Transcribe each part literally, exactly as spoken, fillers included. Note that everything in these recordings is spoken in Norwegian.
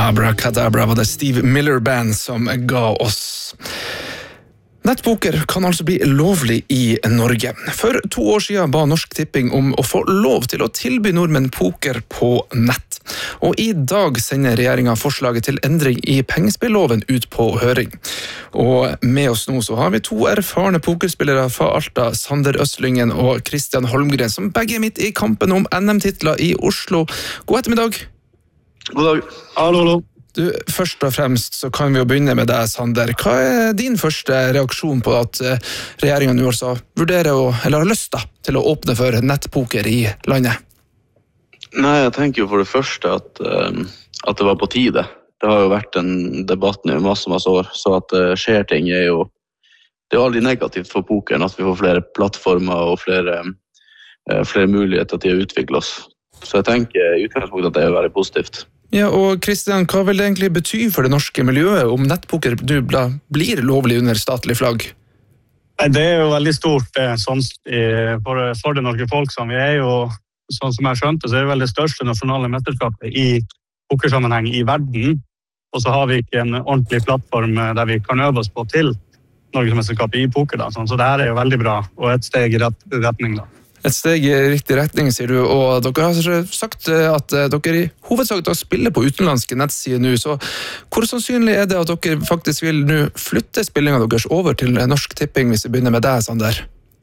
Abracadabra var det Steve Miller Band som ga oss. Nettpoker kan altså bli lovlig i Norge. For to år siden ba Norsk Tipping om å få lov til å tilby nordmenn poker på nett. Og i dag sender regjeringen forslaget til endring i pengespilloven ut på høring. Og med oss nå så har vi to erfarne pokerspillere fra Alta, Sander Østlyngen og Kristian Holmgren, som begge er midt i kampen om N M-titler i Oslo. God ettermiddag. God dag. Hallo, hallo. Du, først og fremst så kan vi jo begynne med deg, Sander. Hva er din første reaksjon på at regjeringen nå altså vurderer å, eller har lyst da, til å åpne for nettpoker i landet? Nei, jeg tenker jo for det første at, um, at det var på tide. Det har jo vært en debatt nå i masse, masse år, så at det uh, skjer ting er jo, det er jo aldri negativt for pokeren at vi får flere plattformer og flere, uh, flere muligheter til å utvikle oss. Så jeg tenker i utgangspunktet at det er veldig positivt. Ja, og Kristian, hva vil det egentlig bety for det norske miljøet om nettpoker nu blir lovlig under statlig flagg? Det er jo veldig stort sånn, for, for det norske folk. Som vi er jo, sånn som jeg skjønte, så er det vel det største nasjonale mesterskapet i pokersammenheng i verden. Og så har vi ikke en ordentlig plattform der vi kan øve oss på til Norgesmesterskapet i poker. Da. Så det her er jo veldig bra, og et steg i rett retning da. Et steg i riktig retning, sier du, og dere har sagt at dere i hovedsak da spiller på utenlandske nettsider nå, så hvor sannsynlig er det at dere faktisk vil nå flytte spillingen deres over til Norsk Tipping, hvis vi begynner med deg, Sander?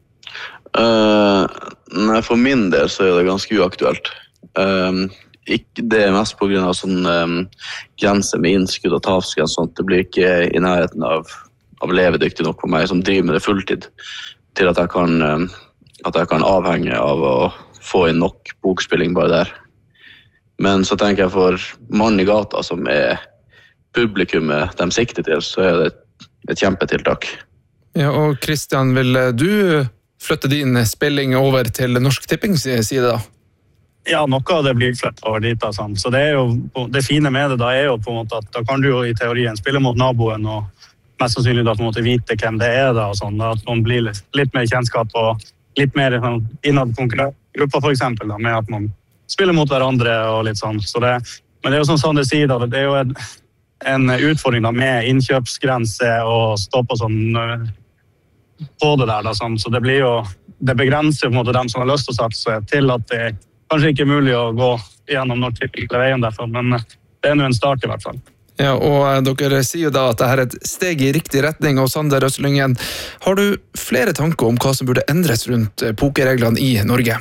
Uh, nei, for min del så er det ganske uaktuelt. Um, ikke, det er mest på grunn av sånn um, grense med innskudd og tapsgrense, sånt. Det blir ikke i nærheten av, av levedyktig nok for meg som driver med det fulltid, til at jeg kan... Um, at jeg kan avhenge av å få inn nok bokspilling bare der. Men så tenker jeg for mann i gata, som er publikummet de sikter til, så er det et, et kjempetiltak. Ja, og Kristian, vil du flytte din spilling over til Norsk Tippings side da? Ja, noe av det blir flyttet over dit. Da, så det, er jo, det fine med det da er jo på en måte at da kan du jo i teorien spille mot naboen og mest sannsynlig da på en måte vite hvem det er da, og sånn, da, at man blir litt, litt mer kjennskap og litt mer sånn, innad konkurrentgrupper for eksempel, da, med at man spiller mot hverandre og litt sånn. Så det, men det er jo sånn Sander sier, da, det er jo en, en utfordring da, med innkjøpsgrense og stå på sånn på det der. Da, sånn. Så det blir jo, det begrenser på en måte dem som har lyst til å satse til at det kanskje ikke er mulig å gå gjennom Norsk Tipping veien derfor, men det er nå en start i hvert fall. Ja, og dere sier jo da at dette er et steg i riktig retning, og Sander Østlyngen, har du flere tanker om hva som burde endres rundt pokerreglene i Norge?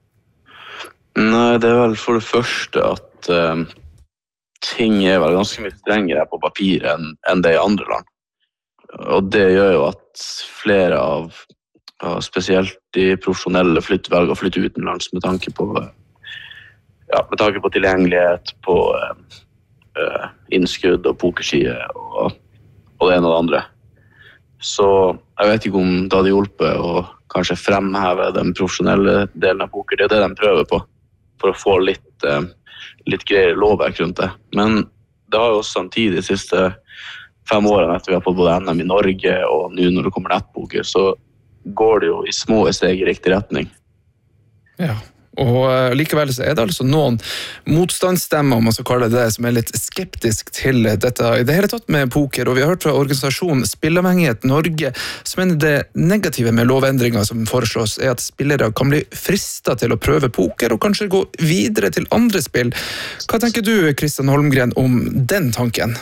Nei, det er vel for det første at uh, ting er vel ganske mye strengere på papir enn, enn det i andre land. Og det gjør jo at flere av, uh, spesielt de profesjonelle flytter velger å flytte utenlands med tanke på, uh, ja, med tanke på tilgjengelighet, på... Uh, Uh, innskudd og pokerskie og, og det ene og det andre. Så jeg vet ikke om det hadde hjulpet å kanskje fremheve den profesjonelle delen av poker. Det er det de prøver på, for å få litt, uh, litt greier lovverk rundt det. Men det har jo også samtidig de siste fem årene etter vi har fått både N M i Norge og nå når det kommer nettpoker, så går det jo i små steg i riktig retning. Ja. Og likevel så er det altså noen motstandsstemmer, om man skal kalle det det, som er litt skeptisk til dette i det hele tatt med poker, og vi har hørt fra organisasjonen Spillavhengighet Norge, som mener det negative med lovendringer som foreslås er at spillere kan bli fristet til å prøve poker og kanskje gå videre til andre spill. Hva tenker du, Kristian Holmgren, om den tanken?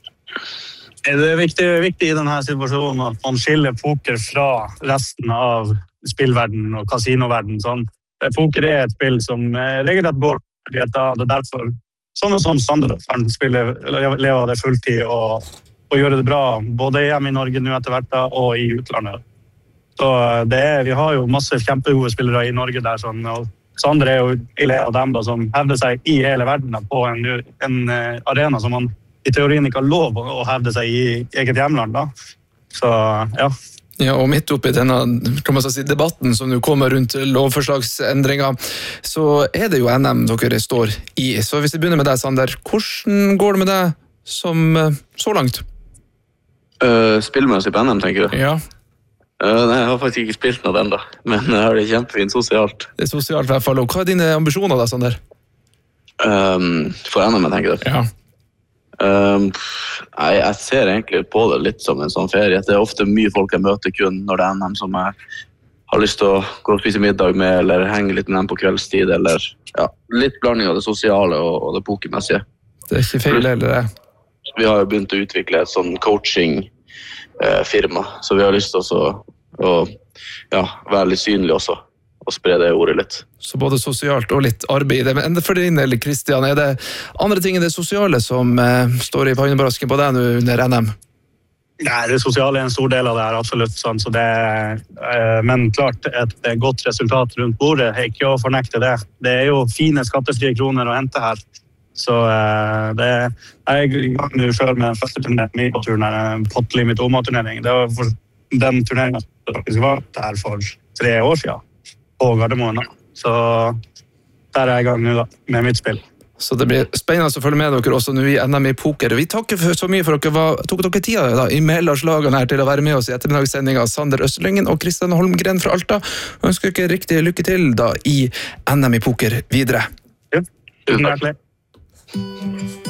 Det er viktig, viktig i denne situasjonen at man skiller poker fra resten av spillverden og kasinoverden, sånn. Poker er et spill som regelrett går, det er derfor sånn som Sander kan spille, leve av det fulltid og, og gjøre det bra, både hjemme i Norge nå etter hvert da, og i utlandet. Så det er, vi har jo masse kjempegode spillere i Norge der, sånn, og Sander er jo en av dem da, som hevder seg i hele verden da, på en, en arena som man i teorien ikke har lov å hevde seg i eget hjemland. Da. Så ja. Ja, og midt oppi denne kan man si, debatten som nå kommer rundt lovforslagsendringer, så er det jo N M dere står i. Så hvis vi begynner med deg, Sander, hvordan går det med deg som så langt? Uh, Spillmessig på N M, tenker du? Ja. Uh, nei, jeg har faktisk ikke spilt noe enda, men jeg har det kjempefint sosialt. Det er sosialt i hvert fall, og hva er dine ambisjoner da, Sander? Um, for N M, tenker du? Ja. Um, jeg, jeg ser egentlig på det litt som en sånn ferie. Det er ofte mye folk jeg møter kun når det er N M som jeg har lyst til å gå og spise middag med, eller henge litt med dem på kveldstid, eller ja, litt blanding av det sosiale og, og det pokermessige. Det er ikke feil, eller det? Vi har jo begynt å utvikle et sånn coaching-firma, så vi har lyst til å, å ja, være litt synlig også, og spre det ordet litt. Så både sosialt og litt arbeid i det. Men for din del, Kristian, er det andre ting enn det sosiale som eh, står i pannebrasken på deg nå under N M? Nei, det sosiale er en stor del av det her, absolutt. Sånn, så det, eh, men klart, et godt resultat rundt bordet er ikke å fornekte det. Det er jo fine skattefrie kroner å hente her. Så eh, det, jeg er i gang nå selv med den første turneringen på turen, en Potlimit Oma-turnering. Det var for, den turneringen som faktisk var der for tre år siden. På Gardermoen. Så der er jeg i gang nå da, med mitt spill. Så det blir spennende å følge med dere også nå i N M i poker. Vi takker for så mye for dere var, tok dere tida da, i mellagslagene her til å være med oss i ettermiddagssendingen av Sander Østerlyngen og Kristian Holmgren fra Alta. Og ønsker dere riktig lykke til da i N M i poker videre. Ja, tusen hjertelig.